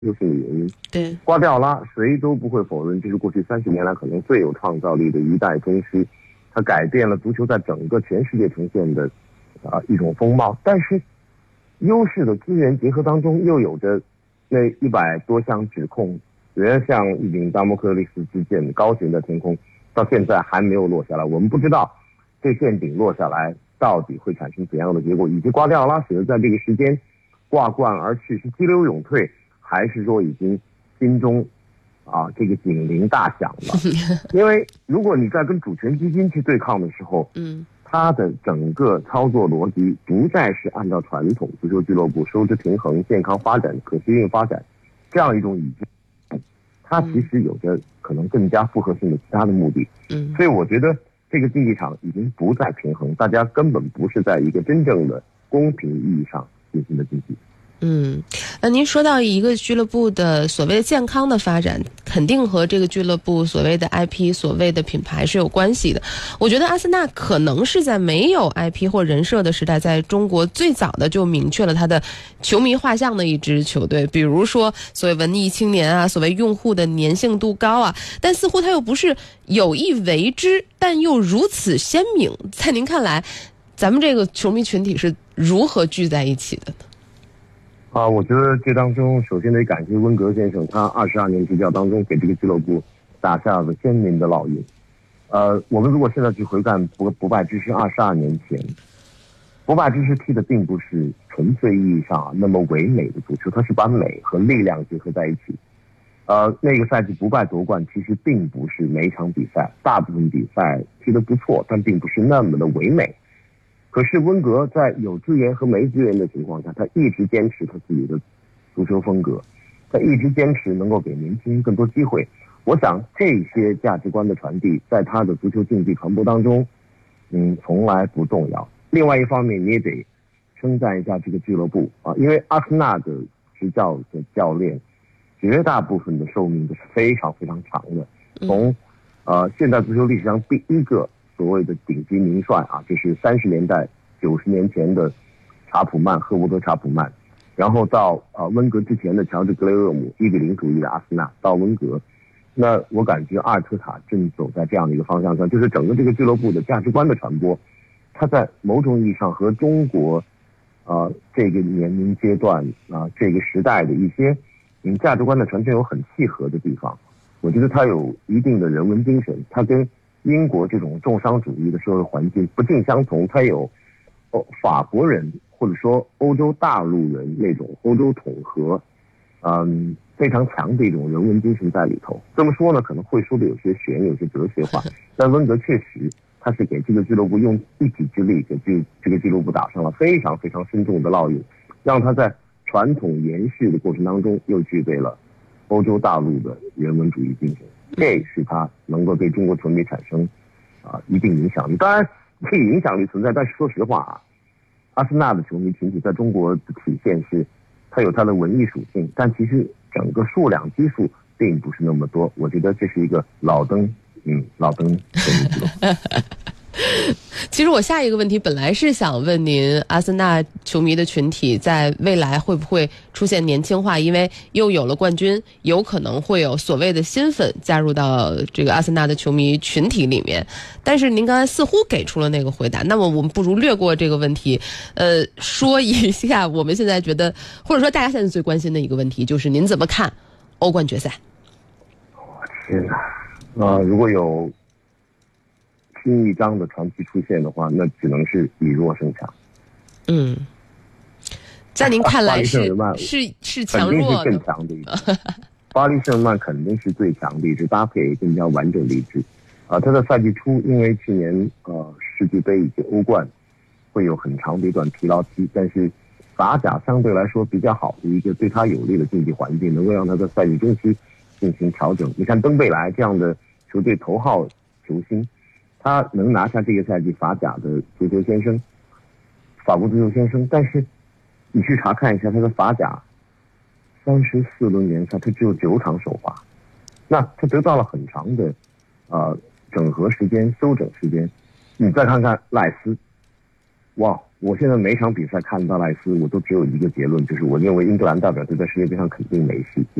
就是原因。 对， 瓜迪奥拉谁都不会否认，这是过去30年来可能最有创造力的一代宗师，他改变了足球在整个全世界呈现的一种风貌。但是优势的资源结合当中，又有着那100多项指控，仍然像一柄达摩克利斯之剑高悬在天空，到现在还没有落下来。我们不知道这剑顶落下来到底会产生怎样的结果，以及瓜迪奥拉选择在这个时间挂冠而去，是激流勇退，还是说已经心中这个警铃大响了？因为如果你在跟主权基金去对抗的时候，它的整个操作逻辑不再是按照传统足球俱乐部收支平衡、健康发展、可持续发展这样一种语境，它其实有着可能更加复合性的其他的目的。所以我觉得这个竞技场已经不再平衡，大家根本不是在一个真正的公平意义上进行的竞技。 那您说到一个俱乐部的所谓的健康的发展，肯定和这个俱乐部所谓的 IP、所谓的品牌是有关系的。我觉得阿森纳可能是在没有 IP 或人设的时代，在中国最早的就明确了它的球迷画像的一支球队，比如说所谓文艺青年啊，所谓用户的粘性度高啊，但似乎它又不是有意为之，但又如此鲜明。在您看来，咱们这个球迷群体是如何聚在一起的呢？ 我觉得这当中首先得感谢温格先生，他22年执教当中给这个俱乐部打下了鲜明的烙印。我们如果现在去回看不败之师22年前，不败之师踢的并不是纯粹意义上那么唯美的足球，它是把美和力量结合在一起。那个赛季不败夺冠其实并不是每场比赛，大部分比赛踢得不错，但并不是那么的唯美。可是温格在有资源和没资源的情况下，他一直坚持他自己的足球风格，他一直坚持能够给年轻人更多机会。我想这些价值观的传递在他的足球竞技传播当中从来不动摇。另外一方面你也得称赞一下这个俱乐部因为阿森纳的执教的教练绝大部分的寿命都是非常非常长的，从现代足球历史上第一个所谓的顶级名帅就是30年代90年前的查普曼，赫伯特查普曼，然后到温格之前的乔治格雷厄姆1-0主义的阿森纳，到温格。那我感觉阿尔特塔正走在这样的一个方向上，就是整个这个俱乐部的价值观的传播，它在某种意义上和中国这个年龄阶段这个时代的一些价值观的传承有很契合的地方。我觉得它有一定的人文精神，它跟英国这种重商主义的社会环境不尽相同，它有法国人或者说欧洲大陆人那种欧洲统合非常强的一种人文精神在里头。这么说呢，可能会说的有些玄，有些哲学化，但温格确实他是给这个俱乐部用一己之力给这个俱乐部打上了非常非常深重的烙印，让他在传统延续的过程当中又具备了欧洲大陆的人文主义精神，这是他能够对中国球迷产生一定影响力。当然这个影响力存在，但是说实话阿森纳的球迷群体在中国的体现是它有它的文艺属性，但其实整个数量基数并不是那么多。我觉得这是一个老登球迷俱乐部。 其实我下一个问题本来是想问您，阿森纳球迷的群体在未来会不会出现年轻化？因为又有了冠军，有可能会有所谓的新粉加入到这个阿森纳的球迷群体里面。但是您刚才似乎给出了那个回答，那么我们不如略过这个问题，说一下我们现在觉得，或者说大家现在最关心的一个问题，就是您怎么看欧冠决赛？ 天哪！如果有新一章的传奇出现的话，那只能是以弱胜强。 在您看来是强弱的， 肯定是更强的一支。巴黎圣日耳曼肯定是最强的一支，搭配更加完整的一支。他在赛季初因为去年世俱杯以及欧冠会有很长的一段疲劳期，但是法甲相对来说比较好的一个对他有利的竞技环境，能够让他在赛季中期进行调整。你看登贝莱这样的球队头号球星，他能拿下这个赛季法甲的足球先生，法国足球先生，但是你去查看一下他的法甲34轮联赛，他只有9场首发，那他得到了很长的整合时间、休整时间。你再看看赖斯，哇， 我现在每场比赛看到莱斯，我都只有一个结论，就是我认为英格兰代表队在世界杯上肯定没戏。